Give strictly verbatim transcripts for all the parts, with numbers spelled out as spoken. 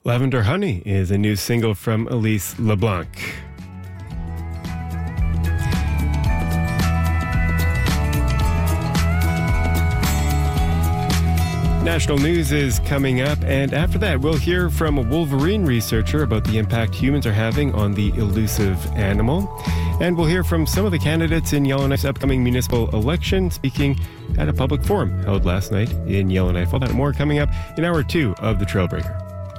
Lavender Honey is a new single from Elise LeBlanc. National news is coming up, and after that, we'll hear from a wolverine researcher about the impact humans are having on the elusive animal. And we'll hear from some of the candidates in Yellowknife's upcoming municipal election, speaking at a public forum held last night in Yellowknife. All that and more coming up in hour two of The Trailbreaker.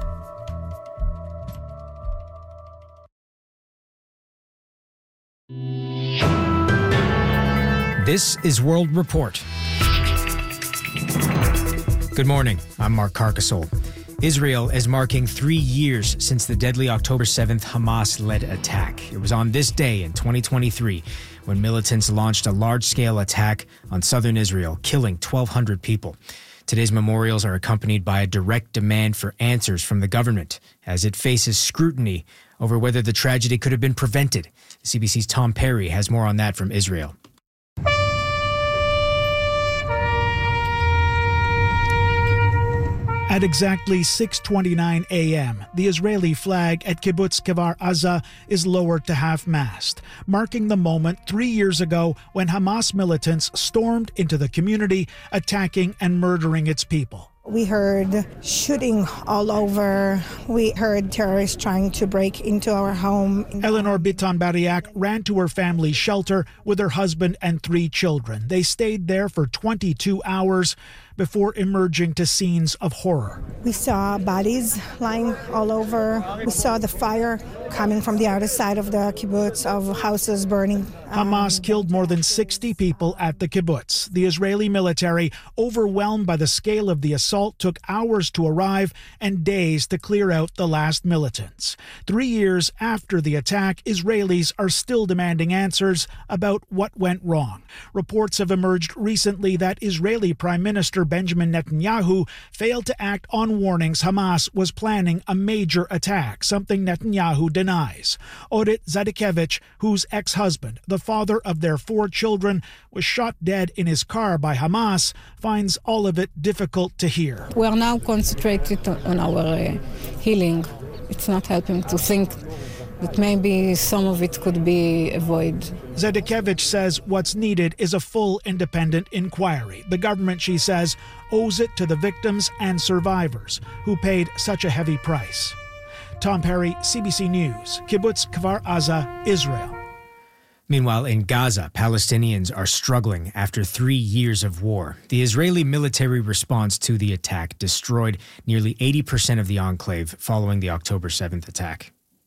This is World Report. Good morning. I'm Mark Carcasole. Israel is marking three years since the deadly October seventh Hamas-led attack. It was on this day in twenty twenty-three when militants launched a large-scale attack on southern Israel, killing twelve hundred people. Today's memorials are accompanied by a direct demand for answers from the government as it faces scrutiny over whether the tragedy could have been prevented. C B C's Tom Perry has more on that from Israel. At exactly six twenty-nine a.m., the Israeli flag at Kibbutz Kfar Aza is lowered to half-mast, marking the moment three years ago when Hamas militants stormed into the community, attacking and murdering its people. We heard shooting all over. We heard terrorists trying to break into our home. Eleanor Bitan Bariak ran to her family's shelter with her husband and three children. They stayed there for twenty-two hours before emerging to scenes of horror. We saw bodies lying all over. We saw the fire coming from the other side of the kibbutz, of houses burning. Hamas killed more than sixty people at the kibbutz. The Israeli military, overwhelmed by the scale of the assault, took hours to arrive and days to clear out the last militants. Three years after the attack, Israelis are still demanding answers about what went wrong. Reports have emerged recently that Israeli Prime Minister Benjamin Netanyahu failed to act on warnings Hamas was planning a major attack, something Netanyahu denies. Orit Zadikevich, whose ex-husband, the father of their four children, was shot dead in his car by Hamas, finds all of it difficult to hear. We are now concentrated on our uh, healing. It's not helping to think that maybe some of it could be avoided. Zadikevich says what's needed is a full independent inquiry. The government, she says, owes it to the victims and survivors who paid such a heavy price. Tom Perry, C B C News, Kibbutz Kfar Aza, Israel. Meanwhile, in Gaza, Palestinians are struggling after three years of war. The Israeli military response to the attack destroyed nearly eighty percent of the enclave following the October seventh attack.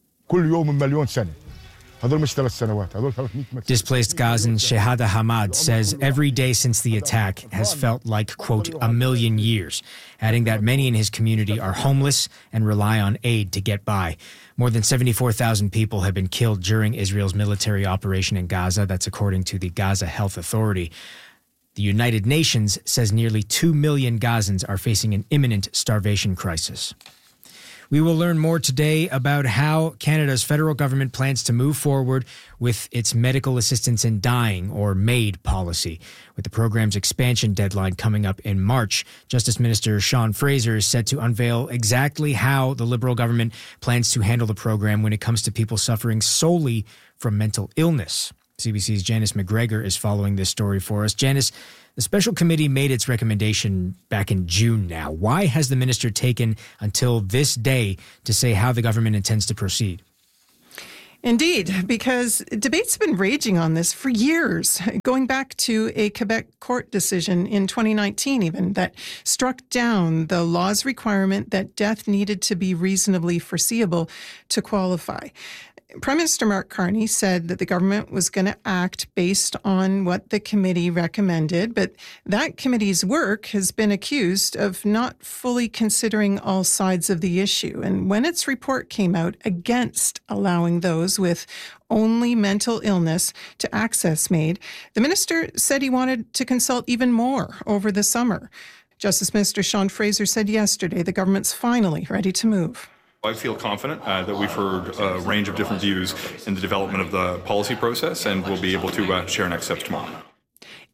Displaced Gazan Shehada Hamad says every day since the attack has felt like, quote, a million years, adding that many in his community are homeless and rely on aid to get by. More than seventy-four thousand people have been killed during Israel's military operation in Gaza. That's according to the Gaza Health Authority. The United Nations says nearly two million Gazans are facing an imminent starvation crisis. We will learn more today about how Canada's federal government plans to move forward with its medical assistance in dying, or MAID, policy. With the program's expansion deadline coming up in March, Justice Minister Sean Fraser is set to unveil exactly how the Liberal government plans to handle the program when it comes to people suffering solely from mental illness. C B C's Janice McGregor is following this story for us. Janice, the special committee made its recommendation back in June now. Why has the minister taken until this day to say how the government intends to proceed? Indeed, because debates have been raging on this for years, going back to a Quebec court decision in twenty nineteen even that struck down the law's requirement that death needed to be reasonably foreseeable to qualify. Prime Minister Mark Carney said that the government was going to act based on what the committee recommended, but that committee's work has been accused of not fully considering all sides of the issue. And when its report came out against allowing those with only mental illness to access MAID, the minister said he wanted to consult even more over the summer. Justice Minister Sean Fraser said yesterday the government's finally ready to move. I feel confident uh, that we've heard a range of different views in the development of the policy process, and we'll be able to uh, share next steps tomorrow.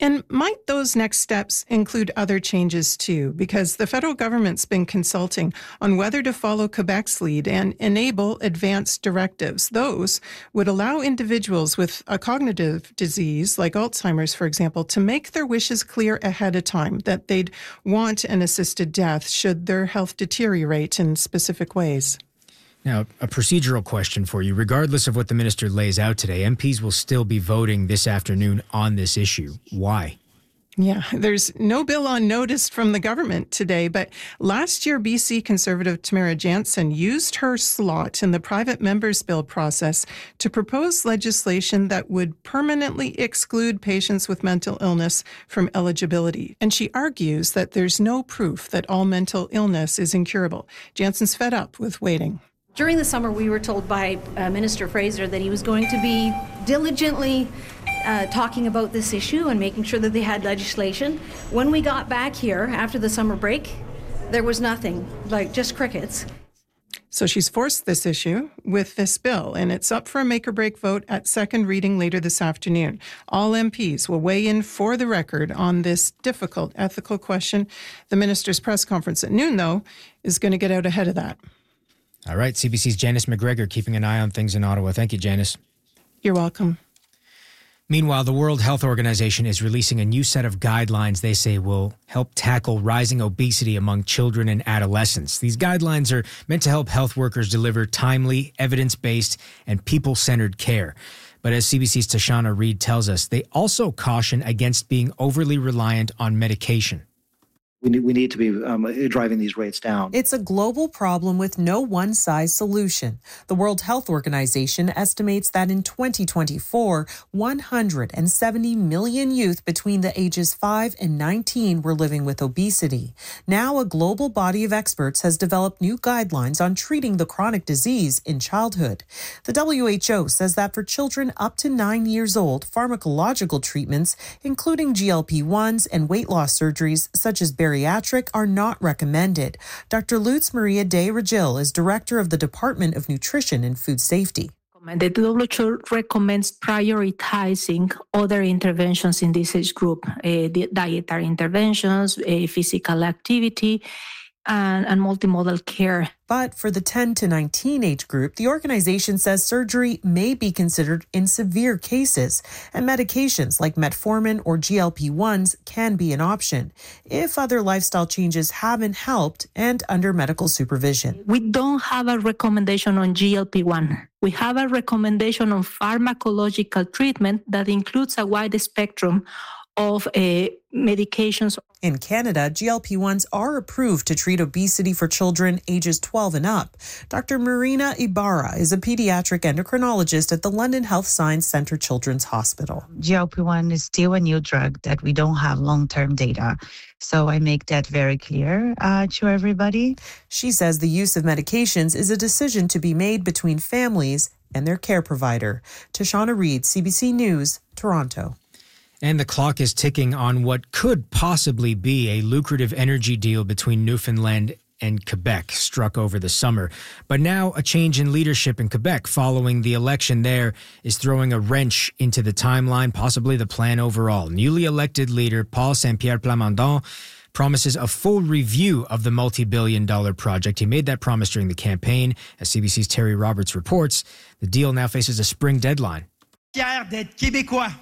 And might those next steps include other changes too? Because the federal government's been consulting on whether to follow Quebec's lead and enable advanced directives. Those would allow individuals with a cognitive disease, like Alzheimer's, for example, to make their wishes clear ahead of time, that they'd want an assisted death should their health deteriorate in specific ways. Now, a procedural question for you. Regardless of what the minister lays out today, M Ps will still be voting this afternoon on this issue. Why? Yeah, there's no bill on notice from the government today, but last year B C Conservative Tamara Jansen used her slot in the private members' bill process to propose legislation that would permanently exclude patients with mental illness from eligibility. And she argues that there's no proof that all mental illness is incurable. Jansen's fed up with waiting. During the summer, we were told by uh, Minister Fraser that he was going to be diligently uh, talking about this issue and making sure that they had legislation. When we got back here after the summer break, there was nothing, like just crickets. So she's forced this issue with this bill, and it's up for a make-or-break vote at second reading later this afternoon. All M Ps will weigh in for the record on this difficult ethical question. The minister's press conference at noon, though, is going to get out ahead of that. All right, C B C's Janice McGregor keeping an eye on things in Ottawa. Thank you, Janice. You're welcome. Meanwhile, the World Health Organization is releasing a new set of guidelines they say will help tackle rising obesity among children and adolescents. These guidelines are meant to help health workers deliver timely, evidence-based, and people-centered care. But as C B C's Tashana Reid tells us, they also caution against being overly reliant on medication. We need, we need to be um, driving these rates down. It's a global problem with no one-size solution. The World Health Organization estimates that in twenty twenty-four, one hundred seventy million youth between the ages five and nineteen were living with obesity. Now, a global body of experts has developed new guidelines on treating the chronic disease in childhood. The W H O says that for children up to nine years old, pharmacological treatments, including G L P one s and weight loss surgeries such as bariatric Bariatric are not recommended. Doctor Lutz Maria de Regil is director of the Department of Nutrition and Food Safety. The W H O recommends prioritizing other interventions in this age group, uh, dietary interventions, uh, physical activity, and, and multimodal care. But for the ten to nineteen age group, the organization says surgery may be considered in severe cases, and medications like metformin or G L P one s can be an option if other lifestyle changes haven't helped and under medical supervision. We don't have a recommendation on G L P one. We have a recommendation on pharmacological treatment that includes a wide spectrum of uh, medications. In Canada, G L P one s are approved to treat obesity for children ages twelve and up. Doctor Marina Ibarra is a pediatric endocrinologist at the London Health Science Centre Children's Hospital. G L P one is still a new drug that we don't have long-term data. So I make that very clear uh, to everybody. She says the use of medications is a decision to be made between families and their care provider. Tashana Reid, C B C News, Toronto. And the clock is ticking on what could possibly be a lucrative energy deal between Newfoundland and Quebec struck over the summer. But now a change in leadership in Quebec following the election there is throwing a wrench into the timeline, possibly the plan overall. Newly elected leader Paul Saint-Pierre Plamondon promises a full review of the multi-billion dollar project. He made that promise during the campaign. As C B C's Terry Roberts reports, the deal now faces a spring deadline.